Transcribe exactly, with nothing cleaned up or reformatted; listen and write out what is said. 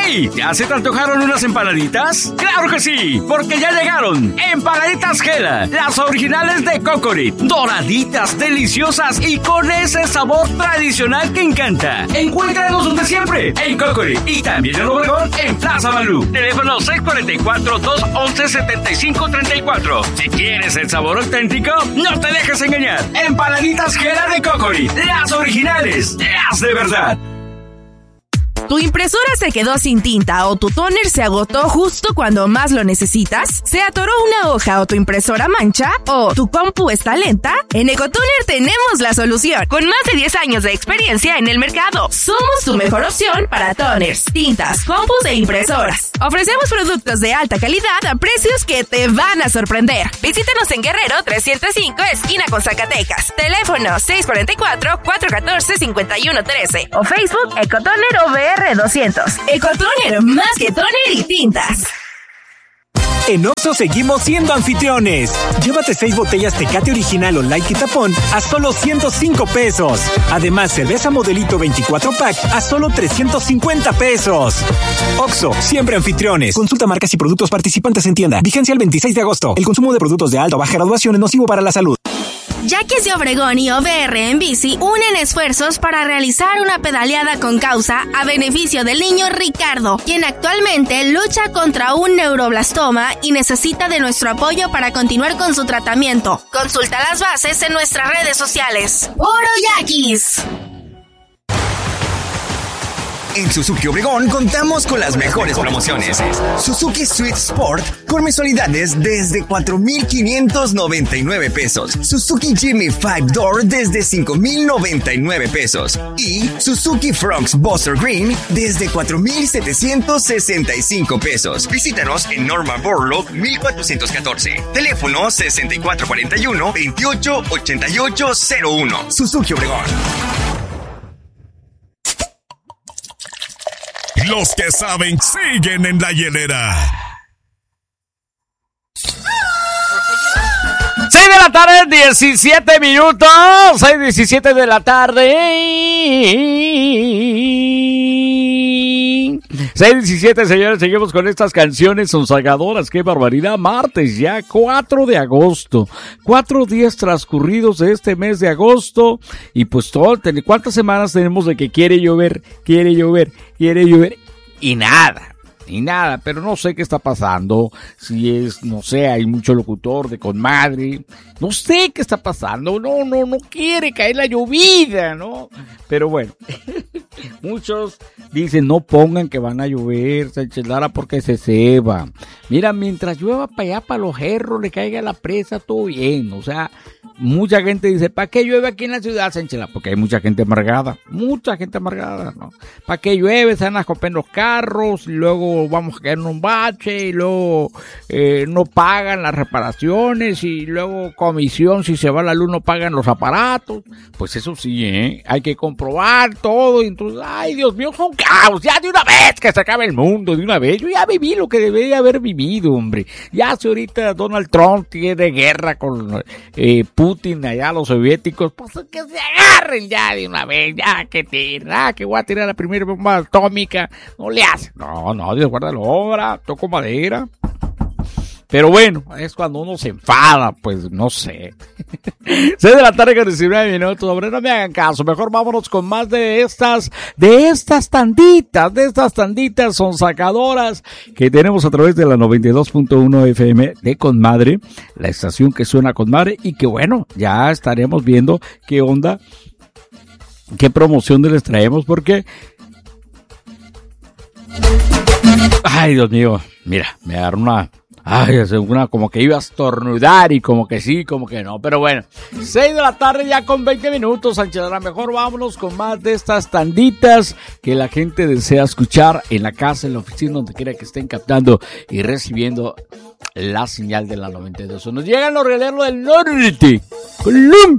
¡Hey! ¿Ya se te antojaron unas empanaditas? ¡Claro que sí! Porque ya llegaron Empanaditas Gela, las originales de Cocorit. Doraditas, deliciosas y con ese sabor tradicional que encanta. Encuéntranos donde siempre, en Cocorit. Y también en Obregón, en Plaza Malú. Teléfono seis cuatro cuatro, dos once, setenta y cinco treinta y cuatro. Si quieres el sabor auténtico, no te dejes engañar. Empanaditas Gela de Cocorit, las originales, las de verdad. ¿Tu impresora se quedó sin tinta o tu tóner se agotó justo cuando más lo necesitas? ¿Se atoró una hoja o tu impresora mancha? ¿O tu compu está lenta? En Ecotoner tenemos la solución. Con más de diez años de experiencia en el mercado, somos tu mejor opción para toners, tintas, compus e impresoras. Ofrecemos productos de alta calidad a precios que te van a sorprender. Visítanos en Guerrero trescientos cinco, esquina con Zacatecas. Teléfono seis cuatro cuatro, cuatro uno cuatro, cinco uno uno tres o Facebook Ecotoner O V R doscientos. Ecotoner, más que toner y tintas. En Oxxo seguimos siendo anfitriones. Llévate seis botellas Tecate Original o Light y Tapón a solo ciento cinco pesos. Además, cerveza Modelito veinticuatro pack a solo trescientos cincuenta pesos. Oxxo, siempre anfitriones. Consulta marcas y productos participantes en tienda. Vigencia el veintiséis de agosto. El consumo de productos de alta o baja graduación es nocivo para la salud. Yaquis de Obregón y O V R en bici unen esfuerzos para realizar una pedaleada con causa a beneficio del niño Ricardo, quien actualmente lucha contra un neuroblastoma y necesita de nuestro apoyo para continuar con su tratamiento. Consulta las bases en nuestras redes sociales. ¡Puro Yaquis! En Suzuki Obregón contamos con las mejores promociones. Suzuki Swift Sport con mensualidades desde cuatro mil quinientos noventa y nueve pesos. Suzuki Jimmy cinco Door desde cinco mil noventa y nueve pesos. Y Suzuki Fronx Buster Green desde cuatro mil setecientos sesenta y cinco pesos. Visítanos en Norma Borlaug mil cuatrocientos catorce. Teléfono sesenta y cuatro cuarenta y uno, veintiocho ochenta y ocho cero uno. Suzuki Obregón. Los que saben siguen en la hielera. seis de la tarde, diecisiete minutos. seis diecisiete de la tarde. seis diecisiete, señores, seguimos con estas canciones consagadoras. ¡Qué barbaridad! Martes ya, cuatro de agosto. Cuatro días transcurridos de este mes de agosto. Y pues todo, ¿cuántas semanas tenemos de que quiere llover, quiere llover, quiere llover? Y nada. Y nada, pero no sé qué está pasando, si es, no sé, hay mucho locutor de Conmadre, no sé qué está pasando, no, no, no quiere caer la llovida, ¿no? Pero bueno, muchos dicen, no pongan que van a llover, Sánchez Lara, porque se ceba. Mira, mientras llueva para allá, para los Herros, le caiga la presa, todo bien, o sea, mucha gente dice, ¿para qué llueve aquí en la ciudad, Sánchez Lara? Porque hay mucha gente amargada, mucha gente amargada, ¿no? ¿Para qué llueve? Se van a romper los carros, y luego vamos a caer en un bache, y luego eh, no pagan las reparaciones, y luego comisión, si se va la luz no pagan los aparatos. Pues eso sí, ¿eh? Hay que comprobar todo, y entonces, ay, Dios mío, son caos, ya de una vez que se acabe el mundo, de una vez. Yo ya viví lo que debería haber vivido, hombre. Ya si ahorita Donald Trump tiene guerra con eh, Putin allá, los soviéticos, pues que se agarren ya de una vez, ya que tiran, que voy a tirar la primera bomba atómica, no le hace. No, no, Dios guarda la obra, toco madera. Pero bueno, es cuando uno se enfada, pues no sé. seis de la tarde con diecinueve minutos, hombre, no me hagan caso. Mejor vámonos con más de estas, de estas tanditas, de estas tanditas sonsacadoras que tenemos a través de la noventa y dos punto uno F M de Conmadre, la estación que suena Conmadre, y que bueno, ya estaremos viendo qué onda, qué promoción les traemos, porque... Ay, Dios mío, mira, me agarró una... Ay, es una como que iba a estornudar y como que sí, como que no. Pero bueno, seis de la tarde ya con veinte minutos, Sánchez. A lo mejor vámonos con más de estas tanditas que la gente desea escuchar en la casa, en la oficina, donde quiera que estén captando y recibiendo la señal de la noventa y dos. Nos llegan los releros del norte. Colombia.